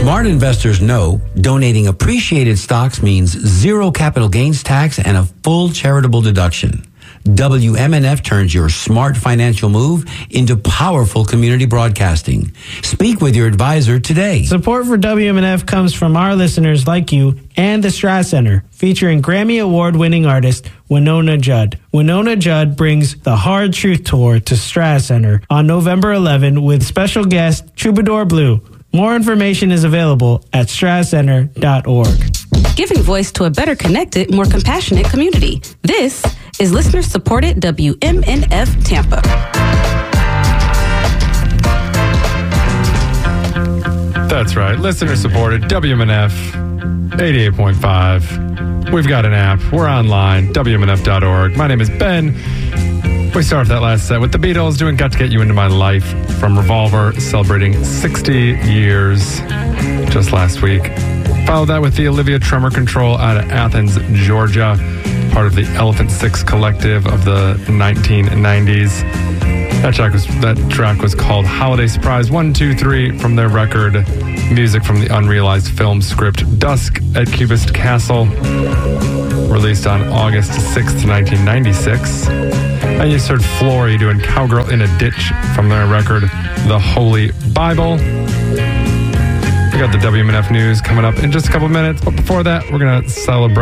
Smart investors know donating appreciated stocks means zero capital gains tax and a full charitable deduction. WMNF turns your smart financial move into powerful community broadcasting. Speak with your advisor today. Support for WMNF comes from our listeners like you and the Strass Center, featuring Grammy Award-winning artist Winona Judd. Winona Judd brings the Hard Truth Tour to Strass Center on November 11 with special guest Troubadour Blue. More information is available at strasscenter.org. Giving voice to a better connected, more compassionate community. This is listener-supported WMNF Tampa. That's right. Listener-supported WMNF 88.5. We've got an app. We're online, WMNF.org. My name is Ben. We start off that last set with the Beatles doing Got to Get You Into My Life from Revolver, celebrating 60 years just last week. Followed that with the Olivia Tremor Control out of Athens, Georgia, part of the Elephant Six collective of the 1990s. That track was called Holiday Surprise 1, 2, 3 from their record Music from the Unrealized Film Script Dusk at Cubist Castle, released on August 6th, 1996. And you heard Flory doing Cowgirl in a Ditch from their record The Holy Bible. We got the WMNF news coming up in just a couple minutes, but before that, we're going to celebrate